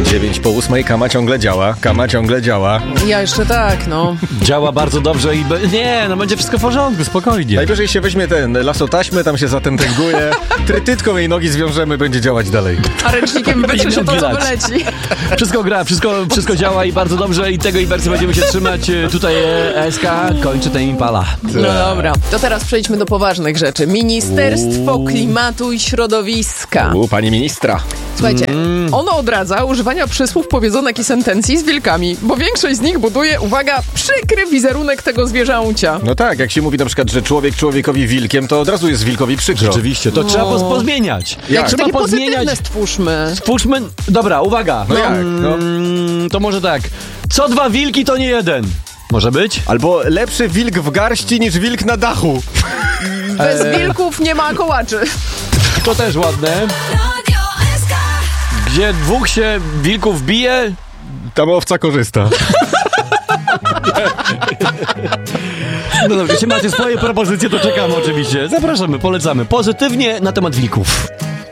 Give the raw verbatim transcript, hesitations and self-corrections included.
dziewięć po ósmej, Kama ciągle działa, Kama ciągle działa. Ja jeszcze tak, no. Działa bardzo dobrze i... Be... Nie, no będzie wszystko w porządku, spokojnie. Najwyżej się weźmie ten lasotaśmy, tam się zatętęguje, trytytką jej nogi zwiążemy, będzie działać dalej. A ręcznikiem wytrze się to, co Grać. wyleci. Wszystko gra, wszystko, wszystko działa i bardzo dobrze i tego Ibercy będziemy się trzymać. Tutaj E S K kończy ten Impala. No dobra, to teraz przejdźmy do poważnych rzeczy. Ministerstwo Uuu. Klimatu i Środowiska. U, pani ministra. Słuchajcie, ono odradza używania przysłów, powiedzonek i sentencji z wilkami, bo większość z nich buduje, uwaga, przykry wizerunek tego zwierzęcia. No tak, jak się mówi na przykład, że człowiek człowiekowi wilkiem, to od razu jest wilkowi przykro. Rzeczywiście, to No. trzeba poz- pozmieniać. Jak? Trzeba Takie pozmieniać. pozytywne stwórzmy. Stwórzmy... Dobra, uwaga. No jak, no? Mm, To może tak. Co dwa wilki, to nie jeden. Może być? Albo lepszy wilk w garści niż wilk na dachu. Bez wilków nie ma kołaczy. To też ładne. Gdzie dwóch się wilków bije, Tam owca korzysta. no dobrze, jeśli macie swoje propozycje, to czekamy oczywiście. Zapraszamy, polecamy. Pozytywnie na temat wilków.